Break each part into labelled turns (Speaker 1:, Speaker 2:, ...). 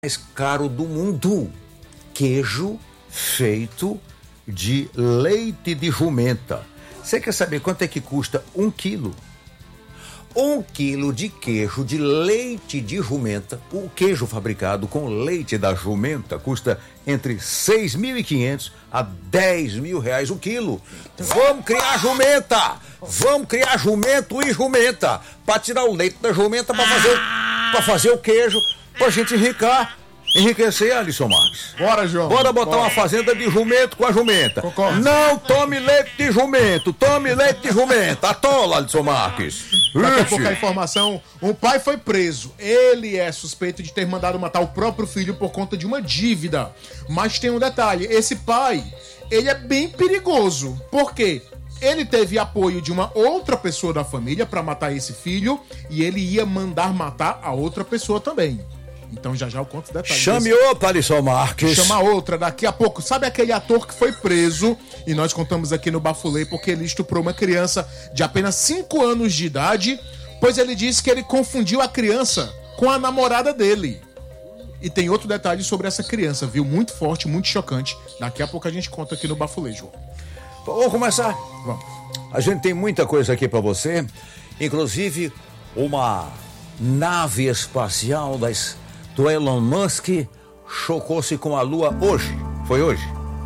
Speaker 1: mais caro do mundo. Queijo feito de leite de jumenta. Você quer saber quanto é que custa 1 quilo? 1 quilo de queijo de leite de jumenta, o queijo fabricado com leite da jumenta, custa entre 6.500 a 10.000 reais o quilo. Vamos criar jumenta! Vamos criar jumento e jumenta para tirar o leite da jumenta para fazer o queijo, pra gente enriquecer, Alisson Marques.
Speaker 2: Bora, João.
Speaker 1: Bora botar uma fazenda de jumento com a jumenta.
Speaker 2: Concordo.
Speaker 1: Não tome leite de jumento, tome leite de jumenta. Atola, Alisson Marques.
Speaker 2: Daqui a pouco a informação, um pai foi preso. Ele é suspeito de ter mandado matar o próprio filho por conta de uma dívida. Mas tem um detalhe, esse pai, ele é bem perigoso. Por quê? Ele teve apoio de uma outra pessoa da família para matar esse filho e ele ia mandar matar a outra pessoa também. Então já eu conto os detalhes.
Speaker 1: Chame outra, Alisson Marques.
Speaker 2: Chama outra daqui a pouco. Sabe aquele ator que foi preso? E nós contamos aqui no Bafulê porque ele estuprou uma criança de apenas 5 anos de idade, pois ele disse que ele confundiu a criança com a namorada dele. E tem outro detalhe sobre essa criança, viu? Muito forte, muito chocante. Daqui a pouco a gente conta aqui no Bafulê, João.
Speaker 1: Vamos começar?
Speaker 2: Vamos.
Speaker 1: A gente tem muita coisa aqui pra você, inclusive uma nave espacial do Elon Musk chocou-se com a Lua hoje. Foi hoje?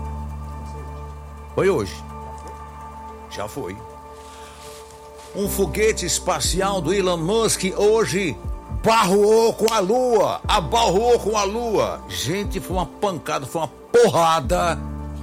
Speaker 1: Foi hoje. Já foi. Um foguete espacial do Elon Musk hoje abarroou com a Lua. Gente, foi uma pancada, foi uma porrada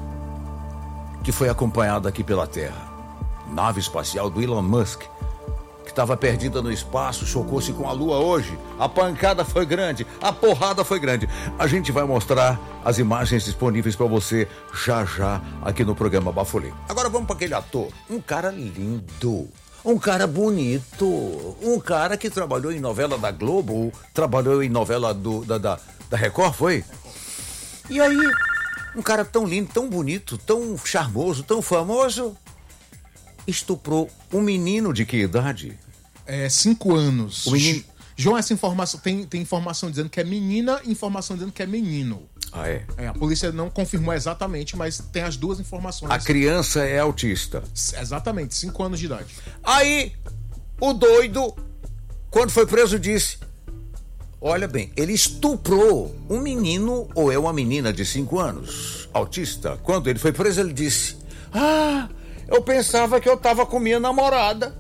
Speaker 1: que foi acompanhada aqui pela Terra. Nave espacial do Elon Musk, que estava perdida no espaço, chocou-se com a Lua hoje. A pancada foi grande, a porrada foi grande. A gente vai mostrar as imagens disponíveis para você já aqui no programa Bafulê. Agora vamos para aquele ator, um cara lindo, um cara bonito, um cara que trabalhou em novela da Globo, trabalhou em novela da Record, foi? E aí, um cara tão lindo, tão bonito, tão charmoso, tão famoso, estuprou um menino de que idade?
Speaker 2: 5 anos.
Speaker 1: O menino...
Speaker 2: João, essa informação, tem informação dizendo que é menina e informação dizendo que é menino.
Speaker 1: Ah, é?
Speaker 2: A polícia não confirmou exatamente, mas tem as duas informações.
Speaker 1: A criança é autista.
Speaker 2: Exatamente, 5 anos de idade.
Speaker 1: Aí, o doido, quando foi preso, disse... Olha bem, ele estuprou um menino ou é uma menina de 5 anos, autista. Quando ele foi preso, ele disse... eu pensava que eu tava com minha namorada.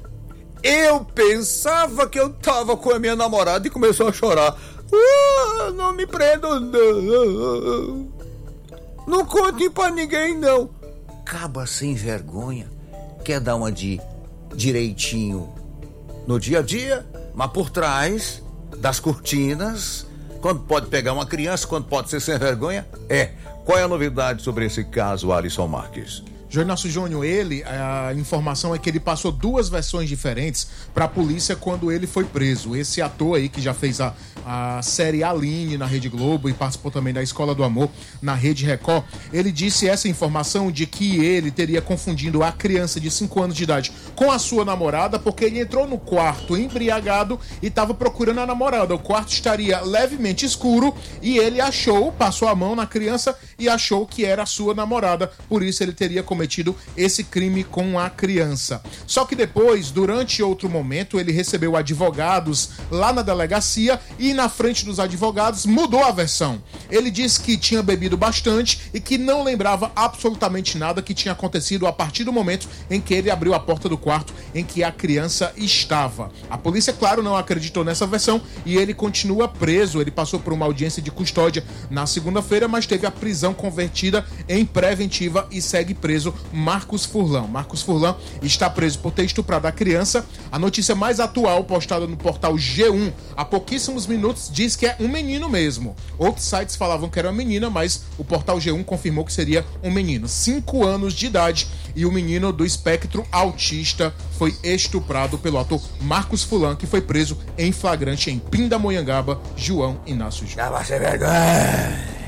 Speaker 1: Eu pensava que eu tava com a minha namorada e começou a chorar. Não me prendam, não. Não contem pra ninguém, não. Caba sem vergonha. Quer dar uma de direitinho no dia a dia, mas por trás das cortinas, quando pode pegar uma criança, quando pode ser sem vergonha. Qual é a novidade sobre esse caso, Alisson Marques?
Speaker 2: Inácio Júnior, a informação é que ele passou 2 versões diferentes para a polícia quando ele foi preso. Esse ator aí que já fez a série Aline na Rede Globo e participou também da Escola do Amor na Rede Record, ele disse essa informação de que ele teria confundido a criança de 5 anos de idade com a sua namorada, porque ele entrou no quarto embriagado e estava procurando a namorada. O quarto estaria levemente escuro e ele passou a mão na criança e achou que era a sua namorada, por isso ele teria cometido esse crime com a criança. Só que depois, durante outro momento, ele recebeu advogados lá na delegacia e na frente dos advogados mudou a versão. Ele disse que tinha bebido bastante e que não lembrava absolutamente nada que tinha acontecido a partir do momento em que ele abriu a porta do quarto em que a criança estava. A polícia, claro, não acreditou nessa versão e ele continua preso. Ele passou por uma audiência de custódia na segunda-feira, mas teve a prisão convertida em preventiva e segue preso Marcos Furlan. Marcos Furlan está preso por ter estuprado a criança. A notícia mais atual, postada no portal G1 há pouquíssimos minutos, diz que é um menino mesmo. Outros sites falavam que era uma menina, mas o portal G1 confirmou que seria um menino. 5 anos de idade e o menino do espectro autista foi estuprado pelo ator Marcos Furlan, que foi preso em flagrante em Pindamonhangaba. João Inácio Júnior.
Speaker 1: Acaba sem vergonha.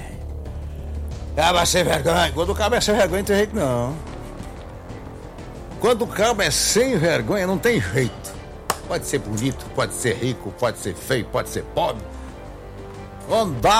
Speaker 1: Caba sem vergonha. Quando o cabo é sem vergonha, não tem jeito, não. Quando o cabo é sem vergonha, não tem jeito. Pode ser bonito, pode ser rico, pode ser feio, pode ser pobre. Andar